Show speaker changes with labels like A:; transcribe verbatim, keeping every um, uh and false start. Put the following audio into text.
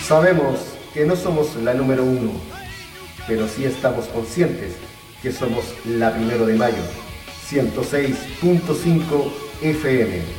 A: Sabemos que no somos la número uno, pero sí estamos conscientes que somos la primero de mayo, ciento seis punto cinco F M.